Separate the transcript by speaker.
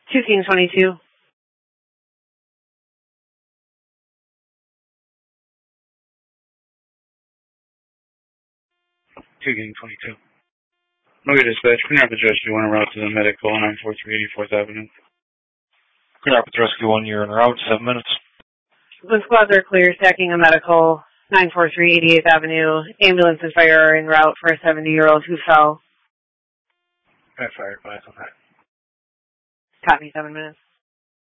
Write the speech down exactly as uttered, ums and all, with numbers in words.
Speaker 1: two King twenty-two.
Speaker 2: two King twenty-two. Okay, dispatch. Clean Rapids Rescue one en route to the medical on nine four three eighty-fourth Avenue.
Speaker 3: Clean Rapids Rescue one, you're en route, seven minutes.
Speaker 1: The squads are clear, stacking a medical, nine four three eighty-eighth Avenue. Ambulance and fire are en route for a seventy-year-old who fell.
Speaker 2: I fired five on that.
Speaker 1: Copy, seven minutes.